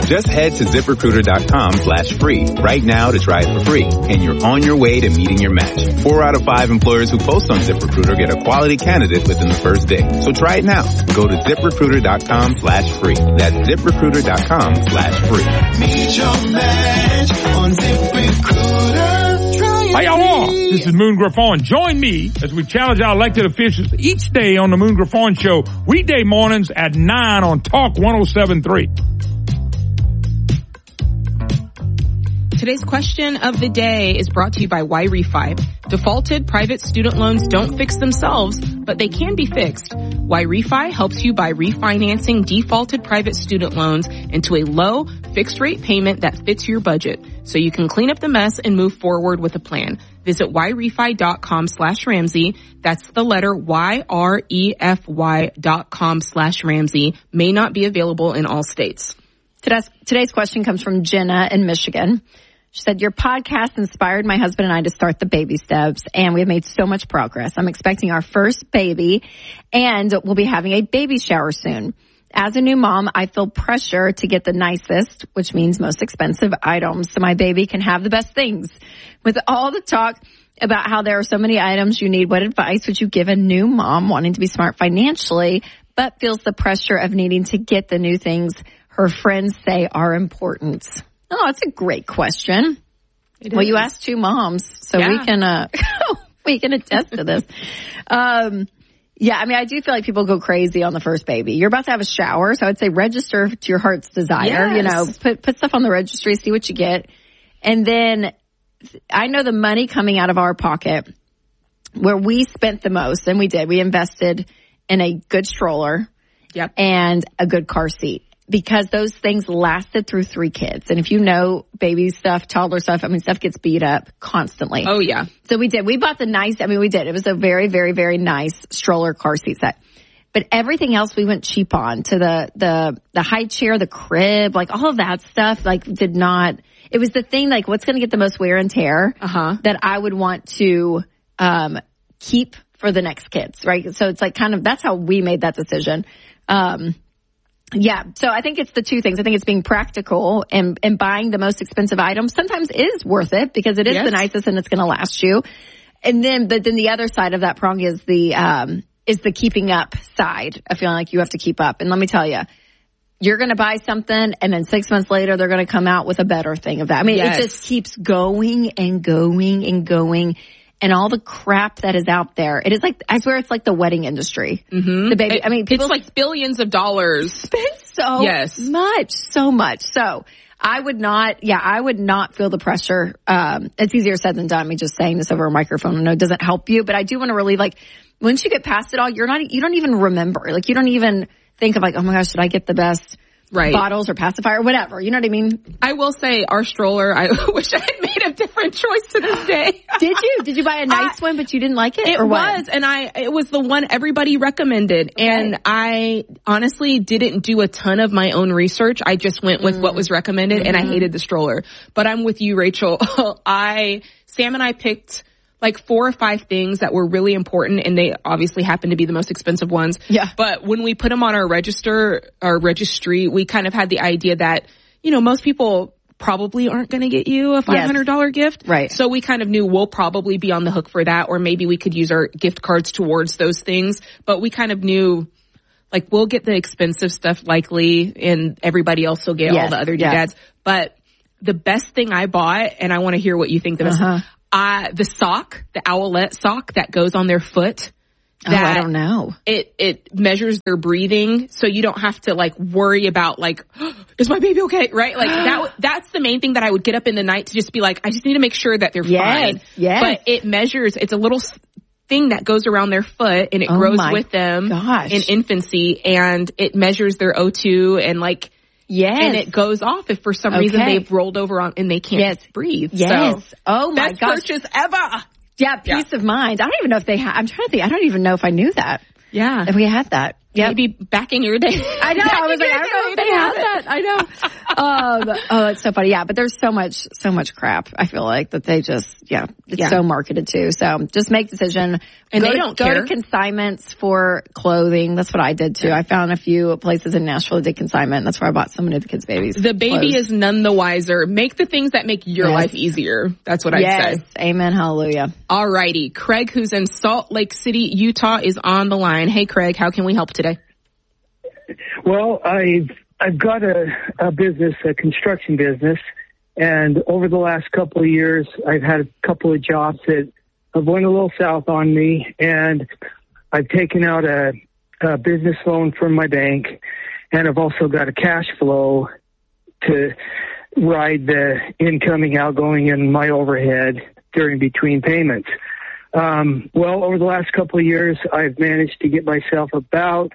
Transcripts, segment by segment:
Just head to ZipRecruiter.com/free right now to try it for free. And you're on your way to meeting your match. 4 out of 5 employers who post on ZipRecruiter get a quality candidate within the first day. So try it now. Go to ZipRecruiter.com/free. That's ZipRecruiter.com/free. Meet your match on ZipRecruiter. Hey, y'all. This is Moon Griffon. Join me as we challenge our elected officials each day on the Moon Griffon Show, weekday mornings at 9 on Talk 107.3. Today's question of the day is brought to you by YRefi. Defaulted private student loans don't fix themselves, but they can be fixed. YRefi helps you by refinancing defaulted private student loans into a low, fixed-rate payment that fits your budget, so you can clean up the mess and move forward with a plan. Visit YRefi.com/Ramsey. That's the letter YREFY.com/Ramsey. May not be available in all states. Today's question comes from Jenna in Michigan. She said, your podcast inspired my husband and I to start the baby steps, and we have made so much progress. I'm expecting our first baby, and we'll be having a baby shower soon. As a new mom, I feel pressure to get the nicest, which means most expensive items, so my baby can have the best things. With all the talk about how there are so many items you need, what advice would you give a new mom wanting to be smart financially, but feels the pressure of needing to get the new things her friends say are important? Oh, that's a great question. Well, you asked two moms, so we can attest to this. Yeah, I mean, I do feel like people go crazy on the first baby. You're about to have a shower, so I would say register to your heart's desire. Yes. You know, put stuff on the registry, see what you get. And then I know the money coming out of our pocket where we spent the most, and we did. We invested in a good stroller and a good car seat, because those things lasted through 3 kids. And if you know baby stuff, toddler stuff, I mean, stuff gets beat up constantly. Oh, yeah. So we did. We bought we did. It was a very, very, very nice stroller car seat set. But everything else we went cheap on, to the high chair, the crib, like all of that stuff, like did not, it was the thing, like what's going to get the most wear and tear that I would want to keep for the next kids, right? So it's like kind of, that's how we made that decision. Yeah. So I think it's the two things. I think it's being practical and buying the most expensive items sometimes is worth it because it is the nicest and it's going to last you. And then, but then the other side of that prong is the keeping up side of feeling like you have to keep up. And let me tell you, you're going to buy something and then 6 months later, they're going to come out with a better thing of that. I mean, it just keeps going and going and going. And all the crap that is out there. It is like, I swear it's like the wedding industry. Mm-hmm. The baby, I mean, people, it's like billions of dollars. Spend so much. So I would not feel the pressure. It's easier said than done. Me just saying this over a microphone. I know it doesn't help you, but I do want to really, like, once you get past it all, you don't even remember. Like, you don't even think of like, oh my gosh, should I get the best bottles or pacifier or whatever? You know what I mean? I will say our stroller, I wish I had made a different choice to this day. Did you buy a nice one, but you didn't like it? It was, and it was the one everybody recommended. Okay. And I honestly didn't do a ton of my own research. I just went with what was recommended, and I hated the stroller. But I'm with you, Rachel. Sam and I picked like 4 or 5 things that were really important, and they obviously happen to be the most expensive ones. Yeah. But when we put them on our registry, we kind of had the idea that, you know, most people probably aren't going to get you a $500 gift. Right. So we kind of knew we'll probably be on the hook for that, or maybe we could use our gift cards towards those things. But we kind of knew, like, we'll get the expensive stuff likely, and everybody else will get all the other doodads. But the best thing I bought, and I want to hear what you think the best, the sock, the owlette sock that goes on their foot. I don't know. It measures their breathing, so you don't have to like worry about like, is my baby okay? Right? Like that's the main thing that I would get up in the night to just be like, I just need to make sure that they're fine. Yes. But it measures, it's a little thing that goes around their foot, and it grows with them in infancy, and it measures their O2 and like, and it goes off if for some reason they've rolled over on and they can't breathe. Yes. So, oh my best gosh. purchase ever. Yeah, peace of mind. I don't even know if they have. I'm trying to think. I don't even know if I knew that. Yeah. If we had that. Maybe back in your day. I know. I was like, I don't know if they had that. I That's so funny. Yeah, but there's so much crap. I feel like that they just, it's so marketed too. So just make decision. And they don't go care. to consignments for clothing. That's what I did too. I found a few places in Nashville that did consignment. That's where I bought so many of the kids' babies. The baby clothes. is none the wiser. Make the things that make your life easier. That's what I'd say. Amen. Hallelujah. All righty. Craig, who's in Salt Lake City, Utah, is on the line. Hey, Craig, how can we help today? Well, I've got a business, a construction business, and over the last couple of years, I've had a couple of jobs that have went a little south on me, and I've taken out a business loan from my bank, and I've also got a cash flow to ride the incoming, outgoing, and my overhead during between payments. Well, over the last couple of years, I've managed to get myself about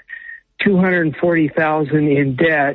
$240,000 in debt,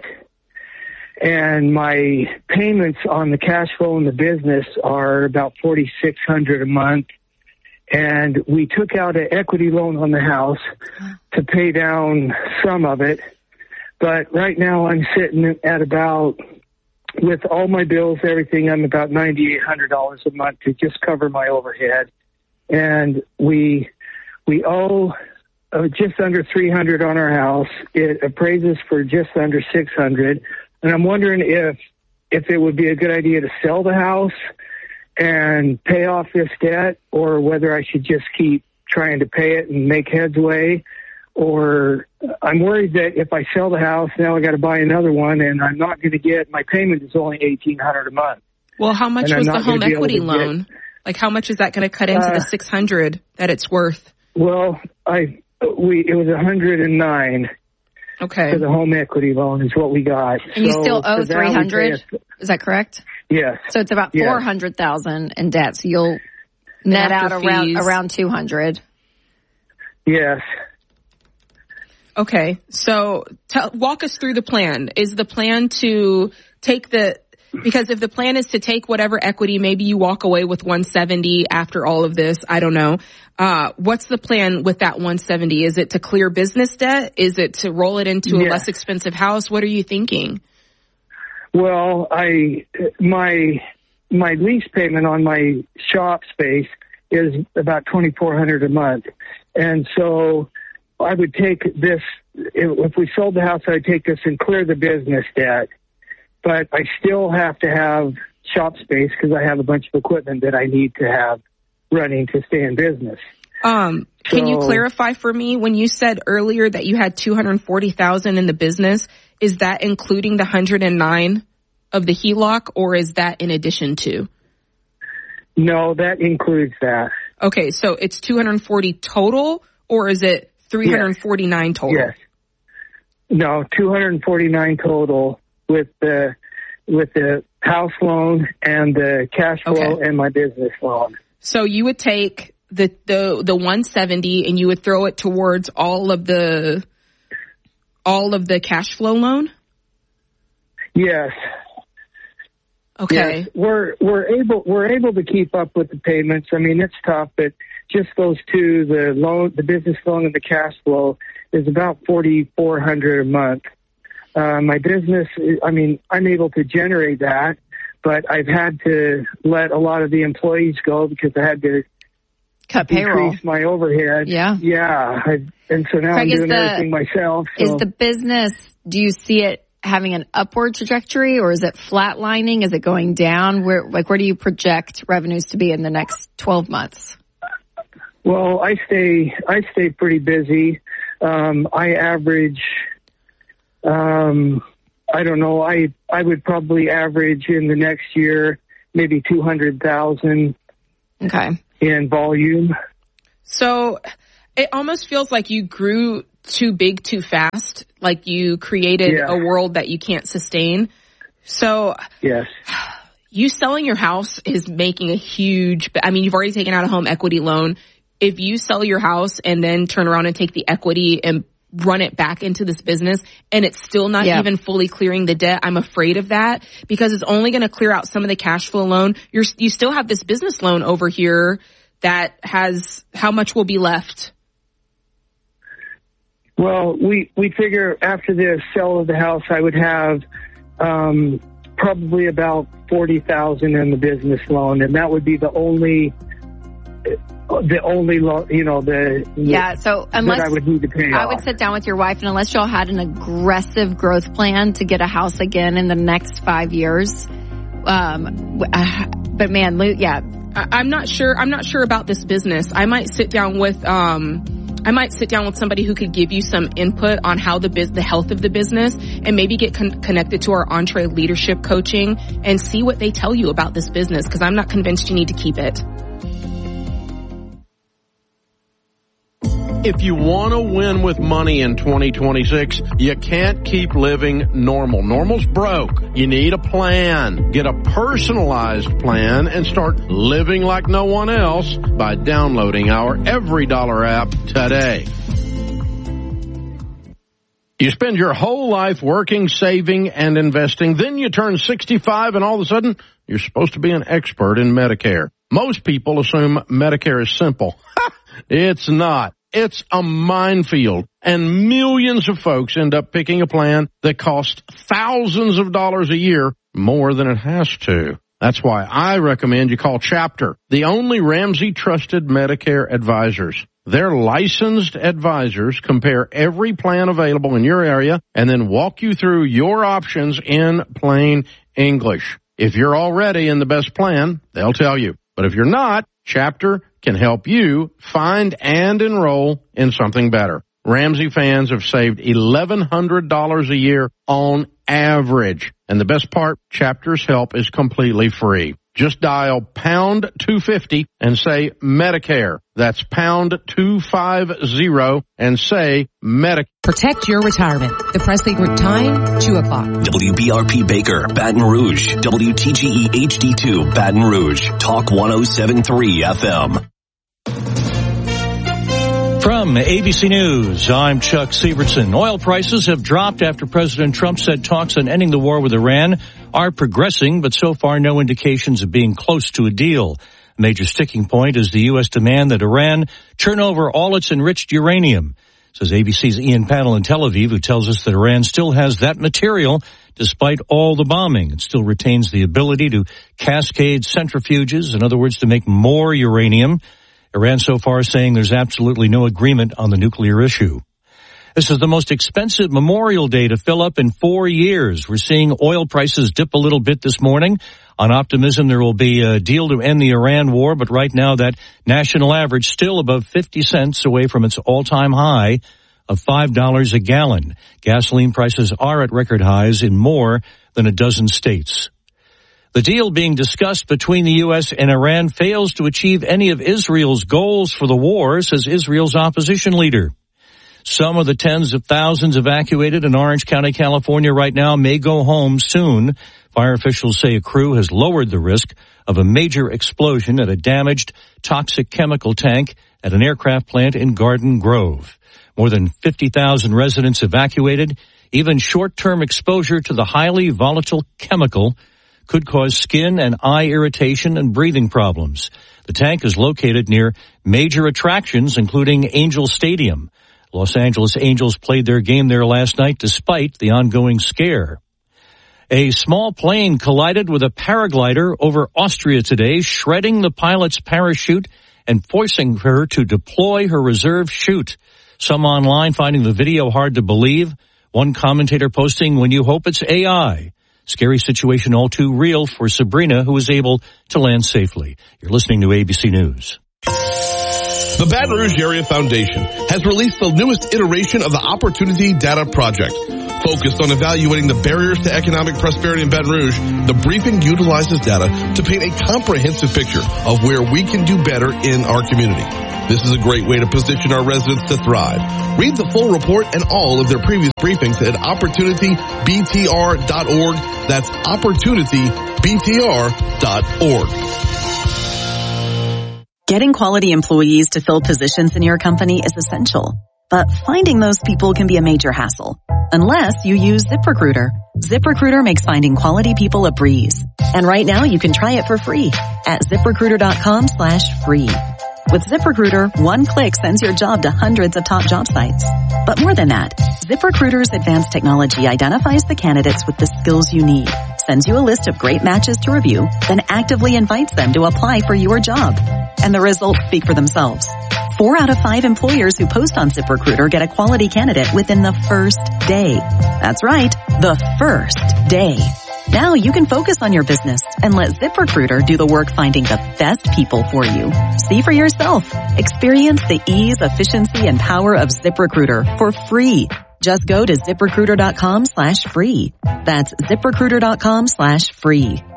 and my payments on the cash flow in the business are about $4,600 a month. And we took out an equity loan on the house to pay down some of it. But right now I'm sitting at about, with all my bills, everything, I'm about $9,800 a month to just cover my overhead. And we owe just under $300 on our house. It appraises for just under $600. And I'm wondering if it would be a good idea to sell the house and pay off this debt, or whether I should just keep trying to pay it and make headway. Or I'm worried that if I sell the house, now I got to buy another one, and I'm not going to get, my payment is only $1,800 a month. Well, how much was the home equity loan? Like, how much is that going to cut into the $600 that it's worth? Well, it was $109. Okay. For the home equity loan is what we got. And you still owe $300? Is that correct? Yes. So it's about $400,000 in debt. So you'll net out around $200. Yes. Okay. So walk us through the plan. Is the plan to take because if the plan is to take whatever equity, maybe you walk away with 170 after all of this. I don't know. What's the plan with that 170? Is it to clear business debt? Is it to roll it into a less expensive house? What are you thinking? Well, my lease payment on my shop space is about $2,400 a month. And so I would take this, if we sold the house, I'd take this and clear the business debt. But I still have to have shop space because I have a bunch of equipment that I need to have running to stay in business. Can you clarify for me, when you said earlier that you had $240,000 in the business, is that including the $109 of the HELOC, or is that in addition to? No, that includes that. Okay, so it's $240 total, or is it $349 total? Yes. No, $249 total with the house loan and the cash flow and my business loan. So you would take the 170 and you would throw it towards all of the cash flow loan? Yes. Okay. Yes. We're able to keep up with the payments. I mean, it's tough, but just those two, the business loan and the cash flow, is about $4,400 a month. My business, I mean, I'm able to generate that, but I've had to let a lot of the employees go because I had to cut payroll, decrease my overhead. Yeah. And so now Craig, I'm doing everything myself. So. Is the business, do you see it having an upward trajectory, or is it flatlining? Is it going down? Where do you project revenues to be in the next 12 months? Well, I stay pretty busy. I average, I don't know, I would probably average in the next year maybe 200,000 in volume. So it almost feels like you grew too big too fast, like you created a world that you can't sustain. So yes, you selling your house is making a huge, I mean, you've already taken out a home equity loan. If you sell your house and then turn around and take the equity and run it back into this business and it's still not even fully clearing the debt, I'm afraid of that because it's only going to clear out some of the cash flow loan. You still have this business loan over here that has, how much will be left? Well, we figure after the sale of the house, I would have probably about $40,000 in the business loan, and that would be the only loan, So unless that I would need to pay off. I would sit down with your wife, and unless y'all had an aggressive growth plan to get a house again in the next 5 years, but man, yeah. I'm not sure about this business. I might sit down with somebody who could give you some input on how the health of the business, and maybe get connected to our Entree leadership coaching and see what they tell you about this business, because I'm not convinced you need to keep it. If you want to win with money in 2026, you can't keep living normal. Normal's broke. You need a plan. Get a personalized plan and start living like no one else by downloading our EveryDollar app today. You spend your whole life working, saving, and investing. Then you turn 65 and all of a sudden you're supposed to be an expert in Medicare. Most people assume Medicare is simple. It's not. It's a minefield, and millions of folks end up picking a plan that costs thousands of dollars a year more than it has to. That's why I recommend you call Chapter, the only Ramsey trusted Medicare advisors. Their licensed advisors compare every plan available in your area and then walk you through your options in plain English. If you're already in the best plan, they'll tell you. But if you're not, Chapter can help you find and enroll in something better. Ramsey fans have saved $1,100 a year on average. And the best part, Chapter's help is completely free. Just dial pound 250 and say Medicare. That's pound 250 and say Medicare. Protect your retirement. The Presley Group time, 2 o'clock. WBRP Baker, Baton Rouge. WTGE HD2, Baton Rouge. Talk 107.3 FM. From ABC News, I'm Chuck Sievertson. Oil prices have dropped after President Trump said talks on ending the war with Iran are progressing, but so far no indications of being close to a deal. A major sticking point is the U.S. demand that Iran turn over all its enriched uranium, says ABC's Ian Pannell in Tel Aviv, who tells us that Iran still has that material despite all the bombing. It still retains the ability to cascade centrifuges, in other words, to make more uranium. Iran so far saying there's absolutely no agreement on the nuclear issue. This is the most expensive Memorial Day to fill up in 4 years. We're seeing oil prices dip a little bit this morning. On optimism, there will be a deal to end the Iran war, but right now that national average still above 50 cents away from its all-time high of $5 a gallon. Gasoline prices are at record highs in more than a dozen states. The deal being discussed between the U.S. and Iran fails to achieve any of Israel's goals for the war, says Israel's opposition leader. Some of the tens of thousands evacuated in Orange County, California right now may go home soon. Fire officials say a crew has lowered the risk of a major explosion at a damaged toxic chemical tank at an aircraft plant in Garden Grove. More than 50,000 residents evacuated. Even short-term exposure to the highly volatile chemical could cause skin and eye irritation and breathing problems. The tank is located near major attractions, including Angel Stadium. Los Angeles Angels played their game there last night despite the ongoing scare. A small plane collided with a paraglider over Austria today, shredding the pilot's parachute and forcing her to deploy her reserve chute. Some online finding the video hard to believe. One commentator posting, "When you hope it's AI." Scary situation all too real for Sabrina, who was able to land safely. You're listening to ABC News. The Baton Rouge Area Foundation has released the newest iteration of the Opportunity Data Project. Focused on evaluating the barriers to economic prosperity in Baton Rouge, the briefing utilizes data to paint a comprehensive picture of where we can do better in our community. This is a great way to position our residents to thrive. Read the full report and all of their previous briefings at opportunitybtr.org. That's opportunitybtr.org. Getting quality employees to fill positions in your company is essential, but finding those people can be a major hassle. Unless you use ZipRecruiter. ZipRecruiter makes finding quality people a breeze. And right now you can try it for free at ZipRecruiter.com/free. With ZipRecruiter, one click sends your job to hundreds of top job sites. But more than that, ZipRecruiter's advanced technology identifies the candidates with the skills you need, sends you a list of great matches to review, then actively invites them to apply for your job. And the results speak for themselves. 4 out of 5 employers who post on ZipRecruiter get a quality candidate within the first day. That's right, the first day. Now you can focus on your business and let ZipRecruiter do the work finding the best people for you. See for yourself. Experience the ease, efficiency, and power of ZipRecruiter for free. Just go to ZipRecruiter.com/free. That's ZipRecruiter.com/free.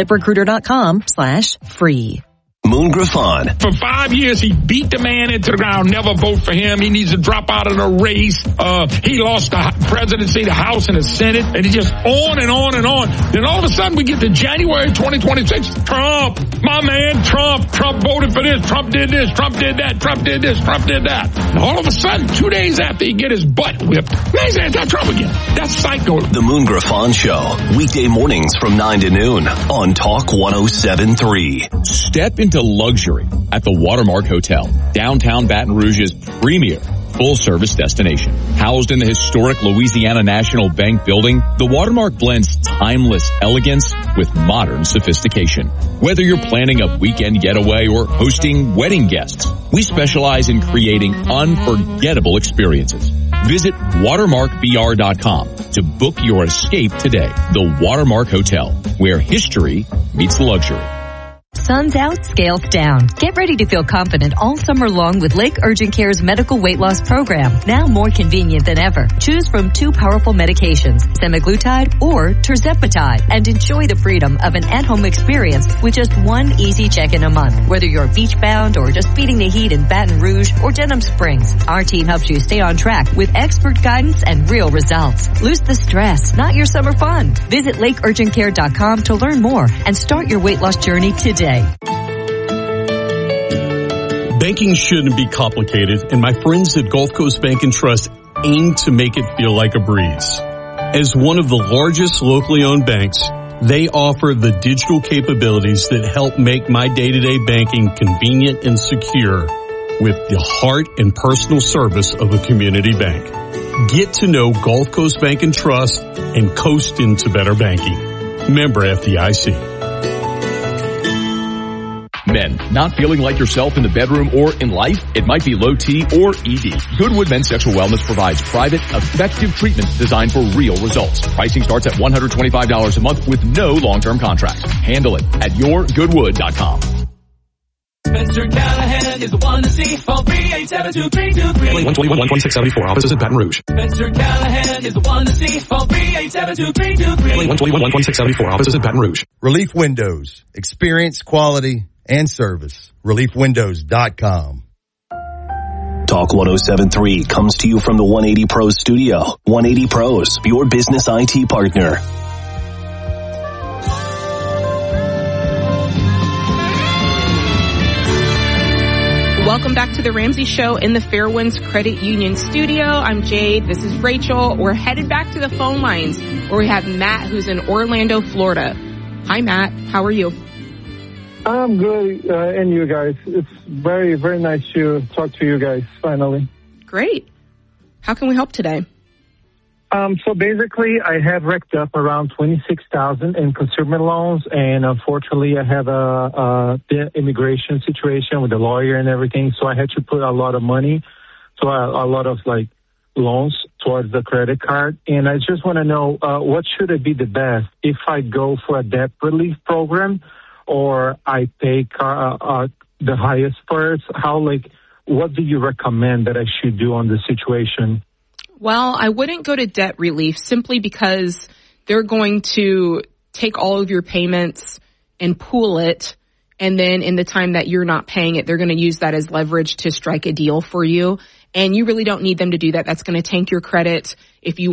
ZipRecruiter.com/free. Moon Griffon. For 5 years, he beat the man into the ground. Never vote for him. He needs to drop out of the race. He lost the presidency, the House, and the Senate. And it's just on and on and on. Then all of a sudden, we get to January 2026. Trump, my man, Trump voted for this. Trump did this. Trump did that. Trump did this. Trump did that. And all of a sudden, 2 days after he get his butt whipped, he's anti-Trump again. That's psycho. The Moon Griffon Show. Weekday mornings from 9 to noon on Talk 107.3. Step into luxury at the Watermark Hotel, downtown Baton Rouge's premier full-service destination. Housed in the historic Louisiana National Bank building, the Watermark blends timeless elegance with modern sophistication. Whether you're planning a weekend getaway or hosting wedding guests, we specialize in creating unforgettable experiences. Visit watermarkbr.com to book your escape today. The Watermark Hotel, where history meets luxury. Sun's out, scales down. Get ready to feel confident all summer long with Lake Urgent Care's medical weight loss program, now more convenient than ever. Choose from 2 powerful medications, semaglutide or tirzepatide, and enjoy the freedom of an at-home experience with just 1 easy check-in a month. Whether you're beach-bound or just beating the heat in Baton Rouge or Denham Springs, our team helps you stay on track with expert guidance and real results. Lose the stress, not your summer fun. Visit lakeurgentcare.com to learn more and start your weight loss journey today. Banking shouldn't be complicated, and my friends at Gulf Coast Bank and Trust aim to make it feel like a breeze. As one of the largest locally owned banks, they offer the digital capabilities that help make my day-to-day banking convenient and secure with the heart and personal service of a community bank. Get to know Gulf Coast Bank and Trust and coast into better banking. Member FDIC. Men, not feeling like yourself in the bedroom or in life? It might be low T or ED. Goodwood Men's Sexual Wellness provides private, effective treatments designed for real results. Pricing starts at $125 a month with no long-term contracts. Handle it at yourgoodwood.com. Spencer Callahan is the one to see. Call 387-2323. 121-1674. Offices in Baton Rouge. Spencer Callahan is the one to see. Call 387-2323. 121-1674. Offices in Baton Rouge. Relief Windows. Experience, quality, and service. ReliefWindows.com. Talk 107.3 comes to you from the 180 Pros studio. 180 Pros, your business IT partner. Welcome back to the Ramsey Show in the Fairwinds Credit Union studio. I'm Jade. This is Rachel. We're headed back to the phone lines where we have Matt, who's in Orlando, Florida. Hi, Matt. How are you? I'm good, and you guys. It's very, very nice to talk to you guys, finally. Great. How can we help today? So basically, I have racked up around $26,000 in consumer loans, and unfortunately, I have the immigration situation with the lawyer and everything, so I had to put a lot of money, so a lot of, loans towards the credit card. And I just want to know, what should it be the best? If I go for a debt relief program, or I pay the highest first? What do you recommend that I should do on this situation? Well, I wouldn't go to debt relief simply because they're going to take all of your payments and pool it. And then in the time that you're not paying it, they're going to use that as leverage to strike a deal for you. And you really don't need them to do that. That's going to tank your credit if you